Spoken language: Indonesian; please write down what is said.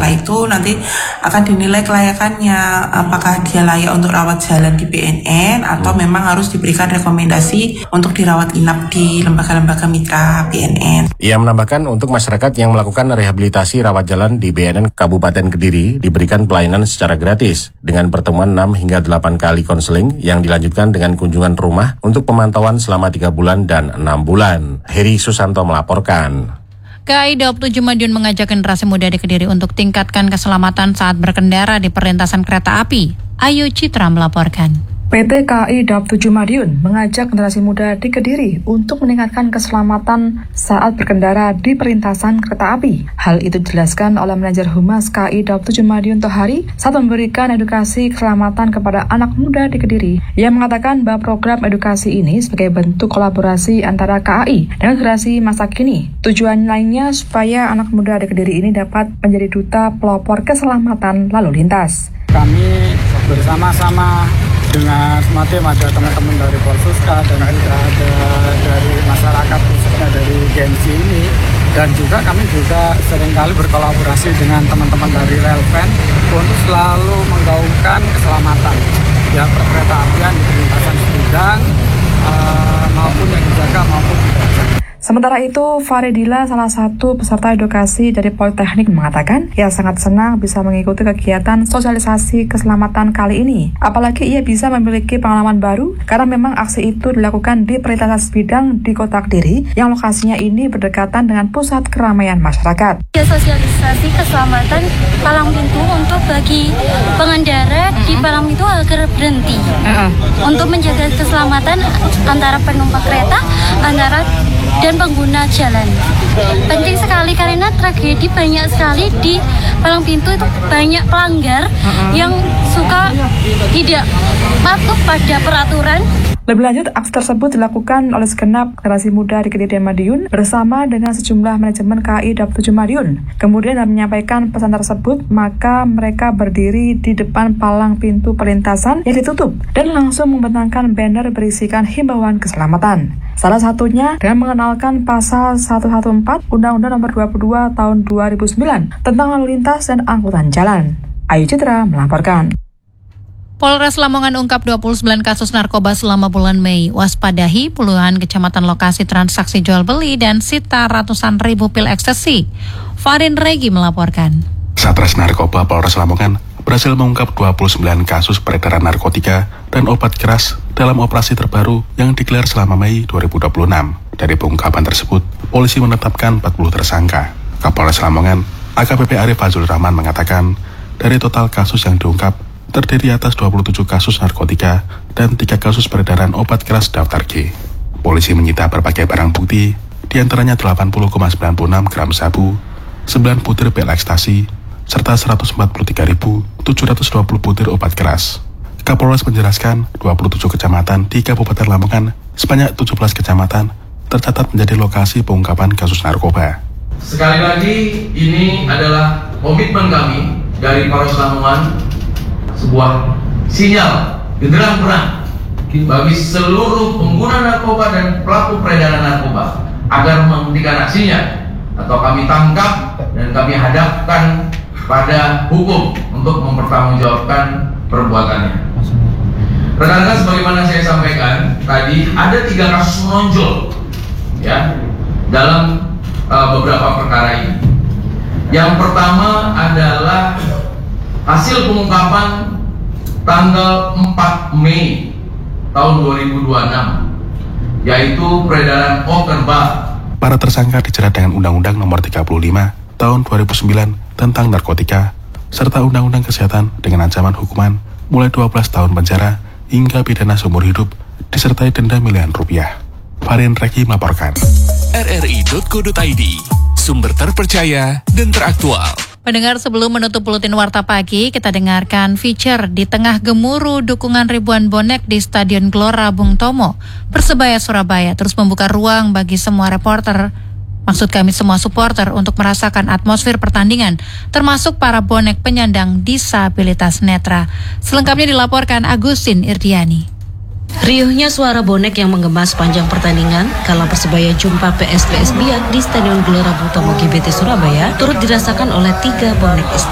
Setelah itu nanti akan dinilai kelayakannya, apakah dia layak untuk rawat jalan di BNN atau memang harus diberikan rekomendasi untuk dirawat inap di lembaga-lembaga mitra BNN. Ia menambahkan untuk masyarakat yang melakukan rehabilitasi rawat jalan di BNN Kabupaten Kediri diberikan pelayanan secara gratis dengan pertemuan 6 hingga 8 kali konseling yang dilanjutkan dengan kunjungan rumah untuk pemantauan selama 3 bulan dan 6 bulan. Heri Susanto melaporkan. KAI Daob 7 Madiun mengajak generasi muda di Kediri untuk tingkatkan keselamatan saat berkendara di perlintasan kereta api. Ayu Citra melaporkan. PT KAI Daob 7 Madiun mengajak generasi muda di Kediri untuk meningkatkan keselamatan saat berkendara di perlintasan kereta api. Hal itu dijelaskan oleh manajer Humas KAI Daob 7 Madiun Tohari saat memberikan edukasi keselamatan kepada anak muda di Kediri. Ia mengatakan bahwa program edukasi ini sebagai bentuk kolaborasi antara KAI dengan generasi masa kini. Tujuan lainnya supaya anak muda di Kediri ini dapat menjadi duta pelopor keselamatan lalu lintas. Kami bersama-sama dengan SMATIM, ada teman-teman dari Polsuska dan juga ada dari masyarakat khususnya dari Gensi ini, dan juga kami juga seringkali berkolaborasi dengan teman-teman dari Relven untuk selalu menggaungkan keselamatan ya perkereta apian di perlintasan sebidang maupun yang dijaga maupun tidak. Sementara itu, Faridila, salah satu peserta edukasi dari Politeknik, mengatakan ia sangat senang bisa mengikuti kegiatan sosialisasi keselamatan kali ini. Apalagi ia bisa memiliki pengalaman baru karena memang aksi itu dilakukan di perlintasan sebidang di Kota Kediri yang lokasinya ini berdekatan dengan pusat keramaian masyarakat. Sosialisasi keselamatan palang pintu untuk bagi pengendara di palang pintu agar berhenti. Untuk menjaga keselamatan antara penumpang kereta, dan pengguna jalan. Penting sekali karena tragedi banyak sekali di palang pintu, itu banyak pelanggar yang suka tidak patuh pada peraturan. Lebih lanjut, aksi tersebut dilakukan oleh segenap generasi muda di Kediri dan Madiun bersama dengan sejumlah manajemen KAI Daob 7 Madiun. Kemudian dalam menyampaikan pesan tersebut, maka mereka berdiri di depan palang pintu perlintasan yang ditutup dan langsung membentangkan banner berisikan himbauan keselamatan. Salah satunya dengan mengenalkan pasal 114 Undang-Undang Nomor 22 Tahun 2009 tentang lalu lintas dan angkutan jalan. Ayu Citra melaporkan. Polres Lamongan ungkap 29 kasus narkoba selama bulan Mei. Waspadahi puluhan kecamatan lokasi transaksi jual beli dan sita ratusan ribu pil ekstasi. Farin Regi melaporkan. Satres Narkoba Polres Lamongan berhasil mengungkap 29 kasus peredaran narkotika dan obat keras dalam operasi terbaru yang digelar selama Mei 2026. Dari pengungkapan tersebut, polisi menetapkan 40 tersangka. Kapolres Lamongan, AKBP Arif Fazlur Rahman mengatakan, dari total kasus yang diungkap, terdiri atas 27 kasus narkotika dan 3 kasus peredaran obat keras daftar G. Polisi menyita berbagai barang bukti, diantaranya 80,96 gram sabu, 9 butir pil ekstasi, serta 143.720 butir obat keras. Kapolres menjelaskan 27 kecamatan di Kabupaten Lamongan, sebanyak 17 kecamatan, tercatat menjadi lokasi pengungkapan kasus narkoba. Sekali lagi, ini adalah komitmen kami dari Polres Lamongan, sebuah sinyal genderang perang bagi seluruh pengguna narkoba dan pelaku peredaran narkoba agar menghentikan aksinya atau kami tangkap dan kami hadapkan pada hukum untuk mempertanggungjawabkan perbuatannya. Rekan-rekan, sebagaimana saya sampaikan tadi, ada 3 kasus menonjol ya dalam beberapa perkara ini. Yang pertama adalah hasil pengungkapan tanggal 4 Mei tahun 2026, yaitu peredaran obat. Para tersangka dijerat dengan Undang-Undang Nomor 35 Tahun 2009 tentang narkotika, serta Undang-Undang Kesehatan dengan ancaman hukuman mulai 12 tahun penjara hingga pidana seumur hidup, disertai denda miliaran rupiah. Farin Reki melaporkan. RRI.co.id, sumber terpercaya dan teraktual. Pendengar, sebelum menutup buletin Warta Pagi, kita dengarkan feature di tengah gemuruh dukungan ribuan bonek di Stadion Gelora Bung Tomo. Persebaya Surabaya terus membuka ruang bagi semua reporter, maksud kami semua supporter, untuk merasakan atmosfer pertandingan, termasuk para bonek penyandang disabilitas netra. Selengkapnya dilaporkan Agustin Irdiani. Riuhnya suara bonek yang menggema sepanjang pertandingan kala Persebaya jumpa PSBS Biak di Stadion Gelora Bung Tomo GBT Surabaya turut dirasakan oleh 3 bonek